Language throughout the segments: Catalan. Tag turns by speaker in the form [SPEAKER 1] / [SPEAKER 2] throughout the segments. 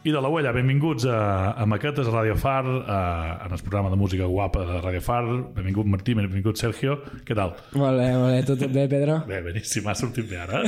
[SPEAKER 1] i de la Huella. Benvinguts a Maquetes, a Radio Far, en el programa de música guapa de Radio Far. Benvingut Martí, benvingut Sergio. Què tal?
[SPEAKER 2] Molt bé. Tot bé, Pedro?
[SPEAKER 1] Bé, beníssim, ha sortit bé ara.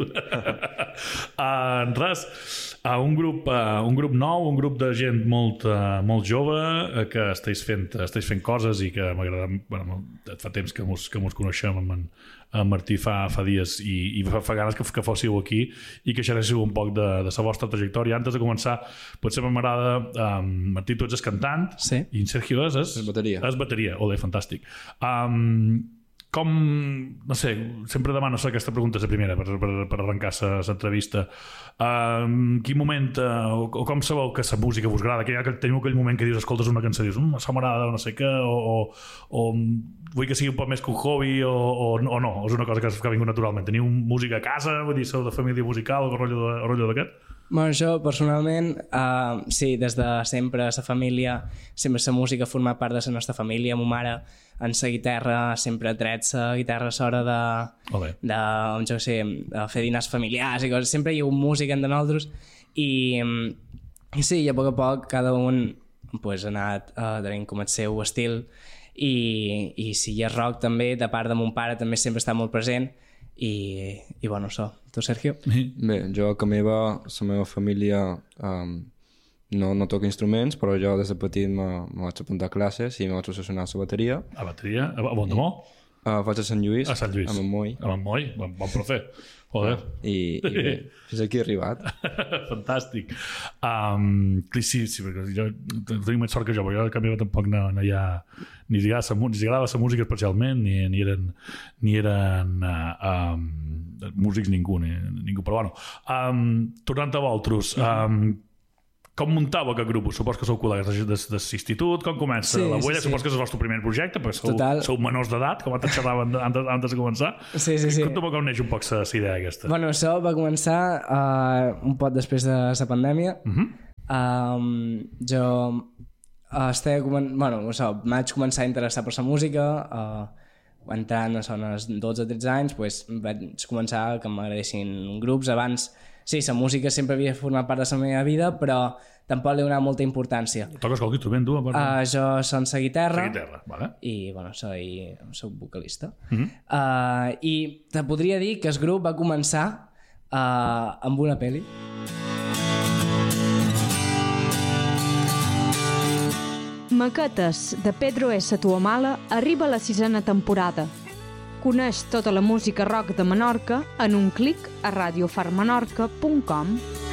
[SPEAKER 1] Res, un grup nou, un grup de gent molt jove que esteu fent coses i que m'agrada. Bueno, fa temps que mos coneixem amb en Martí fa dies i fa ganes que fóssiu aquí i que xerréssiu un poc de la vostra trajectòria. Antes de començar, potser m'agrada, Martí, tu ets cantant,
[SPEAKER 2] sí.
[SPEAKER 1] I en Sergio és bateria. Olé, fantàstic. Com, no sé, sempre demano aquesta pregunta, la primera, per arrencar l'entrevista. En quin moment, o com sabeu que la música vos agrada, que teniu aquell moment que dius, escoltes una cançó i dius, això m'agrada, no sé què, o vull que sigui un poc més que un hobby, o no, és una cosa que ha vingut naturalment. Teniu música a casa, vull dir, sou de família musical, o rotllo d'aquest?
[SPEAKER 2] Bueno, jo, personalment, sí, des de sempre, la família, sempre la música ha format part de la nostra família. Ma mare, en la guitarra, sempre ha tret la guitarra a l'hora de fer dinars familiars i coses. Sempre hi ha hagut música entre nosaltres i sí, i a poc cada un pues, ha anat tenint com el seu estil i si hi ha rock també, de part de mon pare també sempre està molt present i bueno, això. Tu, Sergio?
[SPEAKER 3] Bé, jo que la meva família no toca instruments, però jo des de petit me vaig apuntar a classes i me vaig obsessionar a la bateria.
[SPEAKER 1] A bateria? A Bondomó?
[SPEAKER 3] Vaig a Sant Lluís.
[SPEAKER 1] A Sant Lluís.
[SPEAKER 3] A Montmoi.
[SPEAKER 1] A Montmoi, bon profe. Joder.
[SPEAKER 3] I bé, fins aquí he arribat.
[SPEAKER 1] Fantàstic. Sí, perquè jo tinc més sort que jo, però jo a canvi tampoc no hi ha ni agradava la música especialment, ni eren músics ningú, però bueno. Tornant a vosaltres, com muntàveu aquest grup? Supos que sou col·legues de l'institut, com comença? La Huella, supos que és el vostre primer projecte, perquè sou menors d'edat, com antes xerraven antes de començar.
[SPEAKER 2] Sí.
[SPEAKER 1] Com neix un poc la idea aquesta?
[SPEAKER 2] Bueno, això va començar un poc després de la pandèmia. Jo vaig començar a interessar per la música, entrant als 12-13 anys, vaig començar que m'agradessin grups. Abans, sí, la música sempre havia format part de la meva vida, però tampoc li he donat molta importància.
[SPEAKER 1] Toques qualque instrument, tu?
[SPEAKER 2] Jo soc la guitarra.
[SPEAKER 1] Vale.
[SPEAKER 2] I, bueno, soc vocalista. I te podria dir que el grup va començar amb una pel·li.
[SPEAKER 4] Maquetes, de Pedro S. Tuamala, arriba a la 6ª temporada. Coneix tota la música rock de Menorca en un clic a radiofarmenorca.com.